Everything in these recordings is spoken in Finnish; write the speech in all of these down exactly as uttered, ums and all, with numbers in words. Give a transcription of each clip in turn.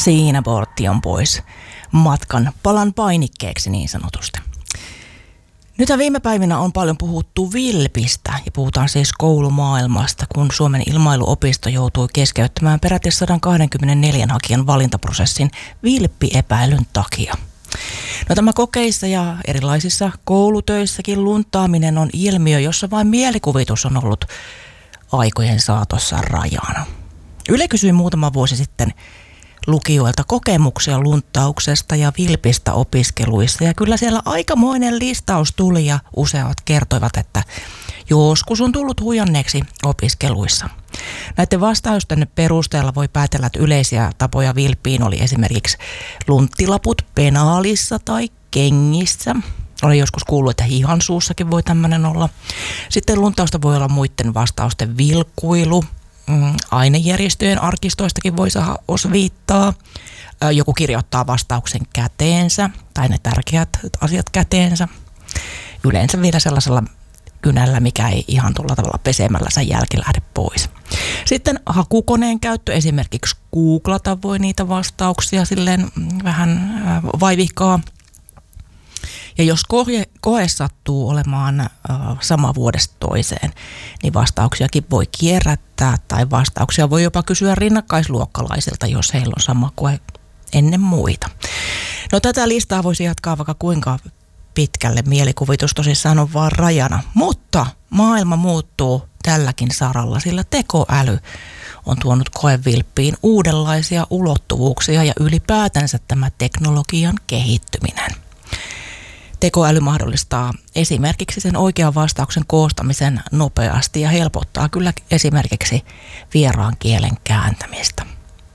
Siinä portti on pois matkan palan painikkeeksi niin sanotusti. Nyt viime päivinä on paljon puhuttu vilpistä ja puhutaan siis koulumaailmasta, kun Suomen ilmailuopisto joutui keskeyttämään peräti sata kaksikymmentäneljä hakijan valintaprosessin vilppiepäilyn takia. No, tämä kokeissa ja erilaisissa koulutöissäkin luntaaminen on ilmiö, jossa vain mielikuvitus on ollut aikojen saatossa rajana. Yle kysyi muutama vuosi sitten lukijoilta kokemuksia lunttauksesta ja vilpistä opiskeluissa. Ja kyllä siellä aikamoinen listaus tuli ja useat kertoivat, että joskus on tullut huijanneeksi opiskeluissa. Näiden vastausten perusteella voi päätellä, että yleisiä tapoja vilppiin oli esimerkiksi lunttilaput penaalissa tai kengissä. Olen joskus kuullut, että hihansuussakin voi tämmöinen olla. Sitten lunttausta voi olla muiden vastausten vilkuilu. Ainejärjestöjen arkistoistakin voi saada osviittaa. Joku kirjoittaa vastauksen käteensä tai ne tärkeät asiat käteensä. Yleensä vielä sellaisella kynällä, mikä ei ihan tuolla tavalla pesemällänsä jälki lähde pois. Sitten hakukoneen käyttö, esimerkiksi googlata voi niitä vastauksia silleen vähän vaivihkaa. Ja jos koe, koe sattuu olemaan äh, sama vuodesta toiseen, niin vastauksiakin voi kierrättää tai vastauksia voi jopa kysyä rinnakkaisluokkalaisilta, jos heillä on sama koe ennen muita. No, tätä listaa voisi jatkaa vaikka kuinka pitkälle, mielikuvitus tosissaan on vaan rajana, mutta maailma muuttuu tälläkin saralla, sillä tekoäly on tuonut koevilppiin uudenlaisia ulottuvuuksia ja ylipäätänsä tämä teknologian kehittyminen. Tekoäly mahdollistaa esimerkiksi sen oikean vastauksen koostamisen nopeasti ja helpottaa kyllä esimerkiksi vieraan kielen kääntämistä.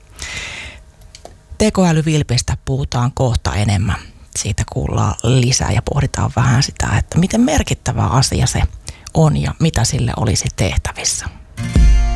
Tekoälyvilpistä puhutaan kohta enemmän. Siitä kuullaan lisää ja pohditaan vähän sitä, että miten merkittävä asia se on ja mitä sille olisi tehtävissä.